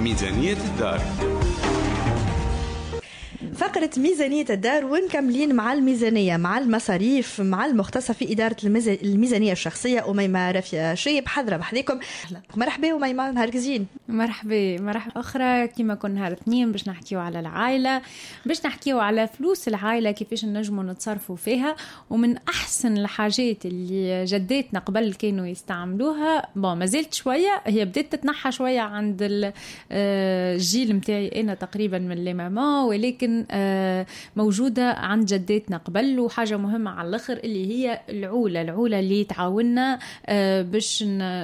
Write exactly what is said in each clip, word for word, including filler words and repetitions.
ميزانية الدار. فقرة ميزانية الدار ونكملين مع الميزانية، مع المصاريف، مع المختصة في إدارة الميزانية الشخصية أميمة رفيع شيب. حضرة بحذيكم. مرحبا أميمة، نهارك زين. مرحبا مرحبا أخرى. كما كنا نهار اثنين باش نحكيو على العائلة، باش نحكيو على فلوس العائلة كيفاش نجمو نتصرفوا فيها. ومن أحسن الحاجات اللي جداتنا قبل كانوا يستعملوها، بون مازلت شوية، هي بدأت تتنحى شوية عند الجيل متاعي أنا تقريبا من لي ماما، ولكن موجودة عند جداتنا قبل. وحاجة مهمة على الآخر اللي هي العولة العولة اللي تعاوننا باش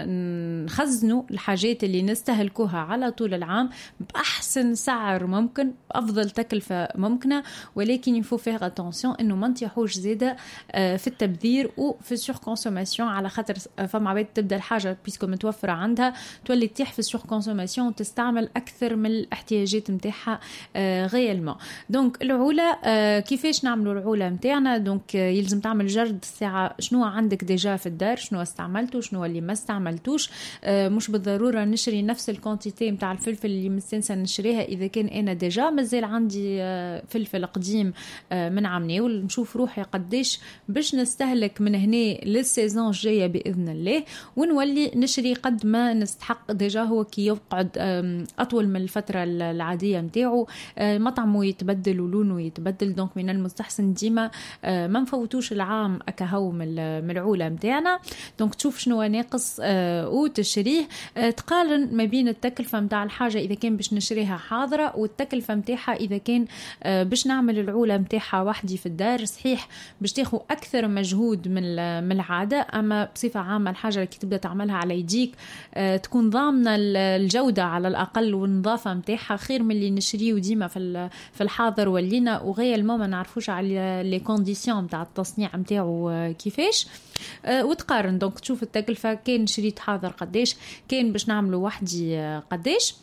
نخزنوا الحاجات اللي نستهلكوها على طول العام بأحسن سعر ممكن، بأفضل تكلفة ممكنة، ولكن يفو فيها attention إنه ما نطيحوش زيادة في التبذير وفي السور كونسوماسيون، على خاطر فما عباد تبدأ الحاجة بيسكو متوفرة عندها تولي تطيح في السور كونسوماسيون وتستعمل أكثر من الاحتياجات متاعها غيالما. دونك العولة كيفاش نعملوا العولة متاعنا؟ دونك يلزم تعمل جرد الساعة شنو عندك ديجا في الدار، شنو استعملته، شنو اللي ما استعملتوش. مش بالضرورة نشري نفس الكونتيتي متاع الفلفل اللي مستنسة نشريها إذا كان أنا ديجا مازال عندي فلفل قديم من عمني، ونشوف روحي قديش باش نستهلك من هنا للسيزون الجاية بإذن الله، ونولي نشري قد ما نستحق. ديجا هو كي يقعد أطول من الفترة العادية متاعه، مطعمه يتبدل ولونه يتبدل، دونك من المستحسن ديما ما نفوتوش العام أكهو من العولة متاعنا. دونك تشوف شنو ناقص وتشريه، تقارن ما بين التكلفة متاع الحاجة إذا كان باش نشريها حاضرة والتكلفة متاعها إذا كان باش نعمل العولة متاعها وحدي في الدار. صحيح باش تاخو أكثر مجهود من من العادة، أما بصفة عامة الحاجة اللي تبدأ تعملها على يديك تكون ضامنة الجودة على الأقل والنظافة متاعها خير من اللي نشريه ديما في في الحاضر ولينا وغير الماء ما نعرفوش على لي كونديسيون متاع التصنيع متاعو كيفاش. أه وتقارن دونك تشوف التكلفة، كان شريت حاضر قديش، كان باش نعمله وحدي قديش.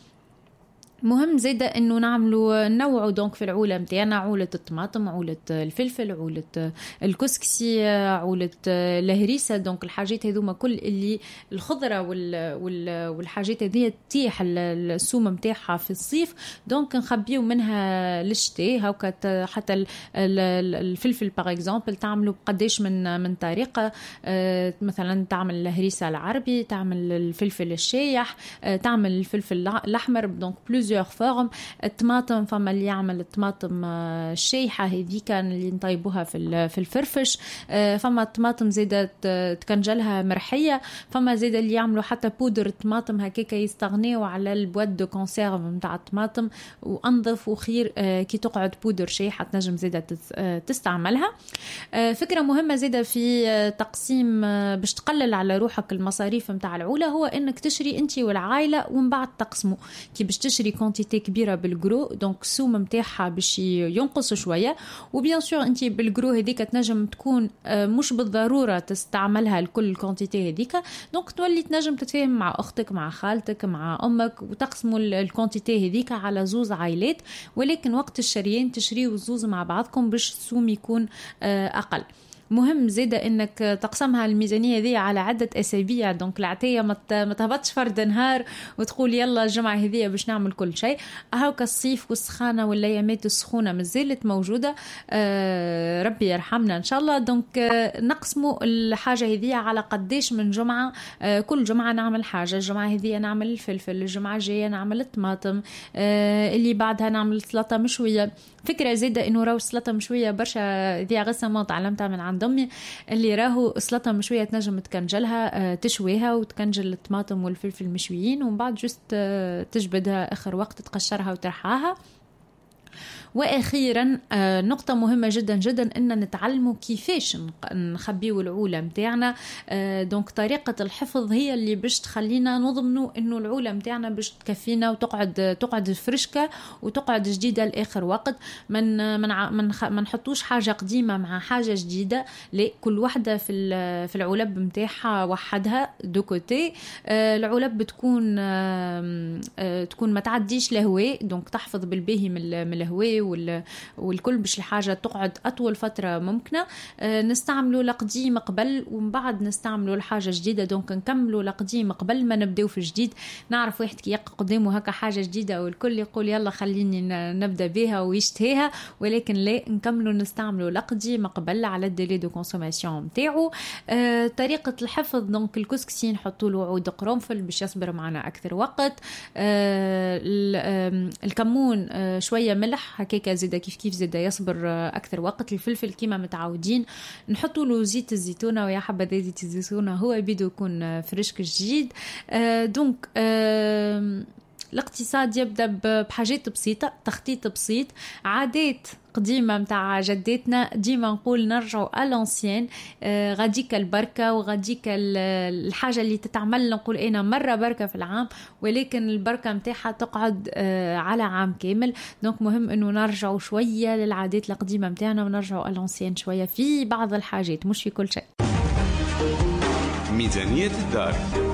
مهم زيدا انه نعملوا نوعوا دونك في العوله متاعنا، عوله الطماطم، عوله الفلفل، عوله الكسكسي، عوله الهريسه. دونك الحاجات هذوما كل اللي الخضره والحاجات هذه تطيح السوم متاعها في الصيف، دونك نخبيو منها للشتاء. هاكا حتى الفلفل باغ اكزومبل تعملوا قداش من من طريقه، مثلا تعمل الهريسه العربي، تعمل الفلفل الشايح، تعمل الفلفل الاحمر، دونك بلوز فورم. الطماطم فما اللي يعمل الطماطم الشايحة هذي كان اللي نطيبوها في في الفرفش، فما الطماطم زيادة تكنجلها مرحية، فما زيادة اللي يعملوا حتى بودر الطماطم هكاك يستغنيوا على البواد دو كونسيرف متاع الطماطم، وأنظف وخير كي تقعد بودر شايحة تنجم زيادة تستعملها. فكرة مهمة زيادة في تقسيم باش تقلل على روحك المصاريف متاع العولة، هو انك تشري انت والعائلة ومن بعد تقسموا. كي باش تشري كونتيتي كبيره بالجرو، دونك السوم نتاعها باش ينقص شويه، وبيان سور انت بالجرو هذيك تنجم تكون مش بالضروره تستعملها الكل الكونتيتي هذيك، دونك تولي تنجم تتفاهم مع اختك مع خالتك مع امك وتقسموا الكونتيتي هذيك على زوز عائلات، ولكن وقت الشريان تشريوا الزوز مع بعضكم باش السوم يكون اقل. مهم زيدا انك تقسمها الميزانيه ذي على عده اسابيع، دونك العتيه ما تهبطش فرد نهار وتقول يلا الجمعه هذه باش نعمل كل شيء. هاكا الصيف والسخانه والايامات السخونه مازالت موجوده، آه ربي يرحمنا ان شاء الله. دونك آه نقسموا الحاجه هذه على قديش من جمعه، آه كل جمعه نعمل حاجه، الجمعه هذه نعمل الفلفل، الجمعه الجايه نعمل الطماطم، آه اللي بعدها نعمل سلطه مشويه. فكره زيدا انه راهو السلطه مشويه برشا ذي غسه ما تعلمتها من عند امي، اللي راهو سلطه مشويه تنجم تكنجلها تشويها وتكنجل الطماطم والفلفل مشويين، ومن بعد جست تجبدها اخر وقت تقشرها وترحاها. واخيرا نقطه مهمه جدا جدا ان نتعلموا كيفاش نخبيو العوله متاعنا. دونك طريقه الحفظ هي اللي باش تخلينا نضمنوا انه العوله متاعنا باش تكفينا وتقعد تقعد فرشكه وتقعد جديده لاخر وقت. من من ما نحطوش حاجه قديمه مع حاجه جديده، لا كل وحده في في العلب متاعها وحدها دو كوتي. العلب بتكون تكون ما تعديش لهواء، دونك تحفظ بالباهي من والهواء والكل باش الحاجة تقعد أطول فترة ممكنة. نستعملوا القديم قبل ومن بعد نستعملوا الحاجة جديدة، دونك نكملوا القديم قبل ما نبدأ في الجديد. نعرف واحد كي يقع قدامه هكا حاجة جديدة والكل يقول يلا خليني نبدأ بها ويشتهيها، ولكن لا، نكملوا نستعملوا القديم قبل على الديلي دو كونسوماسيون متاعو. آه، طريقة الحفظ، دونك الكسكسي نحطوا له عود قرنفل باش يصبر معنا أكثر وقت. آه، الكمون آه، شوية ملح هكاكا زيدا كيف كيف زيدا يصبر آه، أكثر وقت. الفلفل كيما متعودين نحطوا له زيت الزيتونة، ويا حبذا زيت الزيتونة هو بيدو يكون فريشك جديد. آه، دونك آه، الاقتصاد يبدأ بحاجات بسيطة، تخطيط بسيط، عادات قديمة متاع جدتنا. ديما نقول نرجعوا ألانسيان، آه غاديك البركة وغاديك الحاجة اللي تتعمل نقول أنا مرة بركة في العام، ولكن البركة متاعها تقعد آه على عام كامل. دونك مهم أنه نرجعوا شوية للعادات القديمة متاعنا ونرجعوا ألانسيان شوية في بعض الحاجات مش في كل شيء. ميزانية الدار